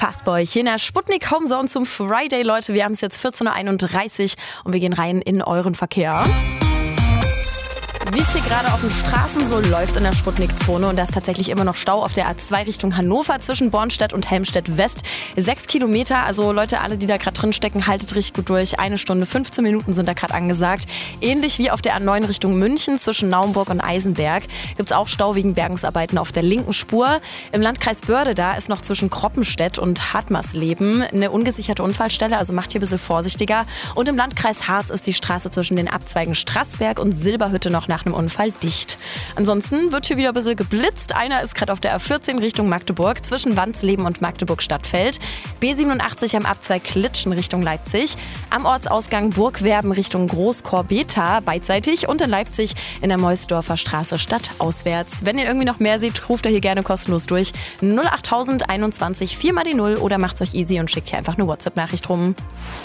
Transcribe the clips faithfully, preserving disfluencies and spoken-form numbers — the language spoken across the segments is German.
Fastboy hier in der Sputnik Homezone zum Friday, Leute. Wir haben es jetzt vierzehn Uhr einunddreißig und wir gehen rein in euren Verkehr. Wie es hier gerade auf den Straßen so läuft in der Sputnik-Zone, und da ist tatsächlich immer noch Stau auf der A zwei Richtung Hannover zwischen Bornstedt und Helmstedt-West. Sechs Kilometer, also Leute, alle, die da gerade drin stecken, haltet richtig gut durch. Eine Stunde, fünfzehn Minuten sind da gerade angesagt. Ähnlich wie auf der A neun Richtung München zwischen Naumburg und Eisenberg gibt es auch Stau wegen Bergungsarbeiten auf der linken Spur. Im Landkreis Börde da ist noch zwischen Kroppenstedt und Hartmarsleben eine ungesicherte Unfallstelle, also macht hier ein bisschen vorsichtiger. Und im Landkreis Harz ist die Straße zwischen den Abzweigen Straßberg und Silberhütte noch nach einem Unfall dicht. Ansonsten wird hier wieder ein bisschen geblitzt. Einer ist gerade auf der A vierzehn Richtung Magdeburg zwischen Wandsleben und Magdeburg-Stadtfeld. B siebenundachtzig am Abzweig Klitschen Richtung Leipzig. Am Ortsausgang Burgwerben Richtung Großkorbeta beidseitig und in Leipzig in der Meusdorfer Straße stadtauswärts. Wenn ihr irgendwie noch mehr seht, ruft ihr hier gerne kostenlos durch. null achttausend einundzwanzig vier mal die null oder macht's euch easy und schickt hier einfach eine WhatsApp-Nachricht rum.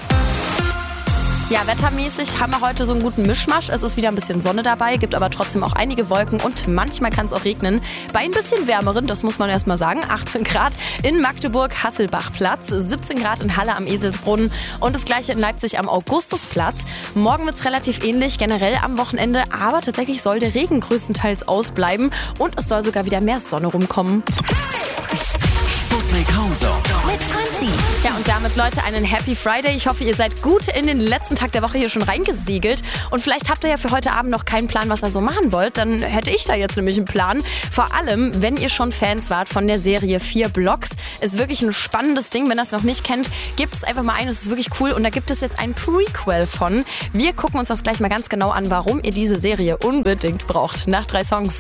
Ja, wettermäßig haben wir heute so einen guten Mischmasch. Es ist wieder ein bisschen Sonne dabei, gibt aber trotzdem auch einige Wolken und manchmal kann es auch regnen. Bei ein bisschen wärmeren, das muss man erst mal sagen, achtzehn Grad in Magdeburg, Hasselbachplatz, siebzehn Grad in Halle am Eselsbrunnen und das gleiche in Leipzig am Augustusplatz. Morgen wird es relativ ähnlich, generell am Wochenende, aber tatsächlich soll der Regen größtenteils ausbleiben und es soll sogar wieder mehr Sonne rumkommen. Sputnik Homezone mit Franzi. Ja, und damit, Leute, einen Happy Friday. Ich hoffe, ihr seid gut in den letzten Tag der Woche hier schon reingesiegelt. Und vielleicht habt ihr ja für heute Abend noch keinen Plan, was ihr so machen wollt. Dann hätte ich da jetzt nämlich einen Plan. Vor allem, wenn ihr schon Fans wart von der Serie Vier Blocks. Ist wirklich ein spannendes Ding. Wenn ihr das noch nicht kennt, gebt es einfach mal ein. Es ist wirklich cool. Und da gibt es jetzt ein Prequel von. Wir gucken uns das gleich mal ganz genau an, warum ihr diese Serie unbedingt braucht. Nach drei Songs.